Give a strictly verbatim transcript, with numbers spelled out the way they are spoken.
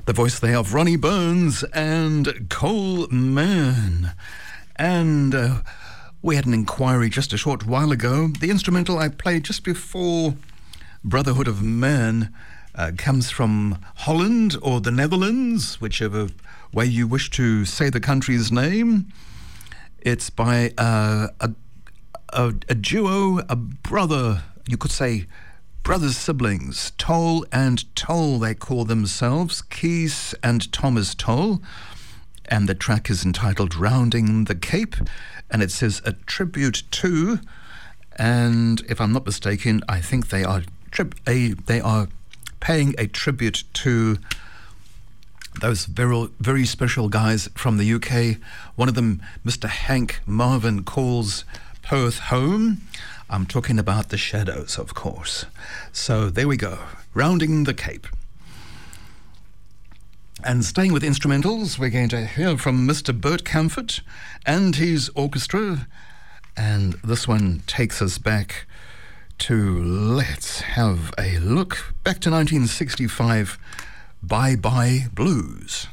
The voice there of Ronnie Burns and Coal Man. And uh, we had an inquiry just a short while ago. The instrumental I played just before Brotherhood of Man uh, comes from Holland or the Netherlands, whichever way you wish to say the country's name. It's by uh, a, a, a duo, a brother, you could say brothers, siblings, Toll and Toll, they call themselves, Kees and Thomas Toll, and the track is entitled Rounding the Cape, and it says a tribute to, and if I'm not mistaken, I think they are tri- a, they are paying a tribute to those very, very special guys from the U K. One of them, Mister Hank Marvin, calls Perth home. I'm talking about the Shadows, of course. So there we go, Rounding the Cape. And staying with instrumentals, we're going to hear from Mister Bert Camford and his orchestra. And this one takes us back to, let's have a look, back to nineteen sixty-five, Bye Bye Blues.